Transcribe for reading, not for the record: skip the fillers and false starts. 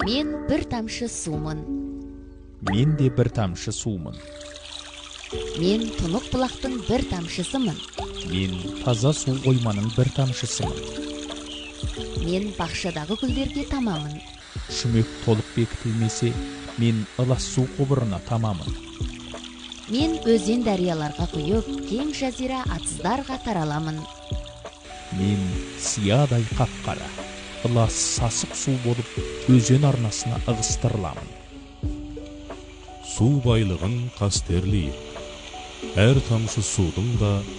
Мен бір тамшы сумын. Мен де бір тамшы сумын. Мен тұнық бұлақтың бір тамшысымын. Мен таза су қойманың бір тамшысымын. Мен бақшадағы гүлдерге тамамын. Шүмек толық бекітілмесе, мен ылас су құбырына тамамын. Мен өзен дарияларға құйып, кең жазира атыздарға тараламын. Мен сиядай қап-қара, ылас сасық су болып, өзен арнасына ығыстырыламын. Су байлығын қастерлейік. Әр тамшы судың да